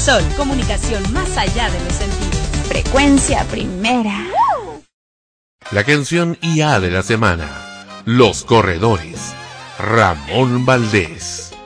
Sol, comunicación más allá de los sentidos. Frecuencia primera. La canción IA de la semana. Los Corredores. Ramón Valdés.